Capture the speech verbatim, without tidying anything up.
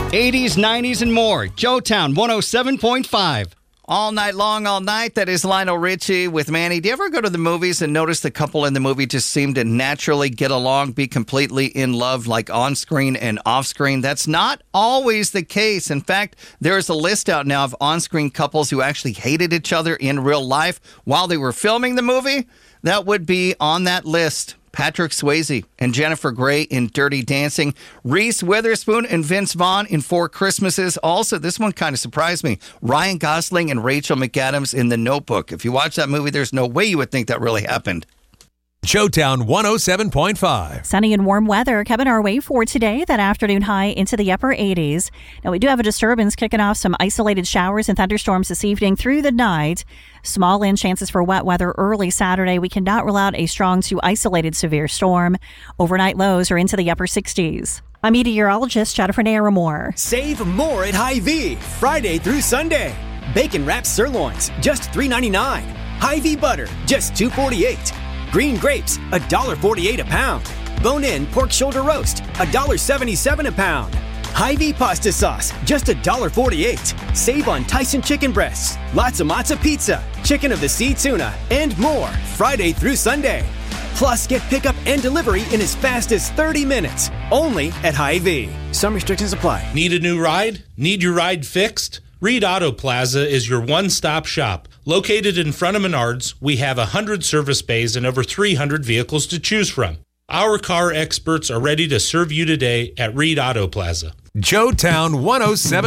eighties, nineties, and more. Joetown one oh seven point five. All night long, all night. That is Lionel Richie with Manny. Do you ever go to the movies and notice the couple in the movie just seem to naturally get along, be completely in love, like on screen and off screen? That's not always the case. In fact, there is a list out now of on-screen couples who actually hated each other in real life while they were filming the movie. That would be on that list. Patrick Swayze and Jennifer Grey in Dirty Dancing. Reese Witherspoon and Vince Vaughn in Four Christmases. Also, this one kind of surprised me. Ryan Gosling and Rachel McAdams in The Notebook. If you watch that movie, there's no way you would think that really happened. Joetown one oh seven point five. Sunny and warm weather coming our way for today. That afternoon high into the upper eighties. Now, we do have a disturbance kicking off some isolated showers and thunderstorms this evening through the night. Small in chances for wet weather early Saturday. We cannot rule out a strong to isolated severe storm. Overnight lows are into the upper sixties. I'm meteorologist Jennifer Naramore. Save more at Hy-Vee Friday through Sunday. Bacon wrapped sirloins, just three ninety-nine. Hy-Vee butter, just two forty-eight. Green grapes, one dollar forty-eight a pound. Bone-in pork shoulder roast, one dollar seventy-seven a pound. Hy-Vee pasta sauce, just one dollar forty-eight. Save on Tyson chicken breasts, lots of matzo pizza, chicken of the sea tuna, and more Friday through Sunday. Plus, get pickup and delivery in as fast as thirty minutes, only at Hy-Vee. Some restrictions apply. Need a new ride? Need your ride fixed? Reed Auto Plaza is your one-stop shop. Located in front of Menards, we have one hundred service bays and over three hundred vehicles to choose from. Our car experts are ready to serve you today at Reed Auto Plaza. Joetown one oh seven.